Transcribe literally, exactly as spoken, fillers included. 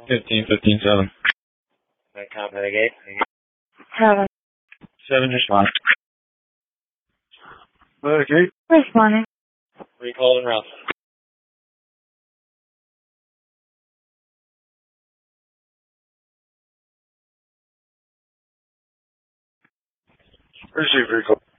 Fifteen, fifteen, seven. Right, copy the gate. Seven. Seven, respond. Okay. Responding. Recall and route. Receive recall.